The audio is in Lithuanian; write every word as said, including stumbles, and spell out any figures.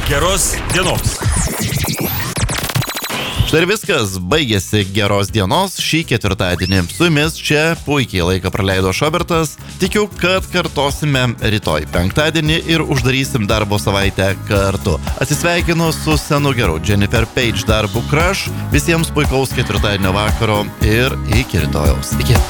Geros dienos. Štai ir viskas, baigėsi geros dienos šį ketvirtadienį. Su jumis čia puikiai laiką praleido Šobertas. Tikiu, kad kartosime rytoj penktadienį ir uždarysim darbo savaitę kartu. Atsisveikinu su senu geru Jennifer Page darbu Crush. Visiems puikaus ketvirtadienio vakaro ir iki rytojaus. Iki.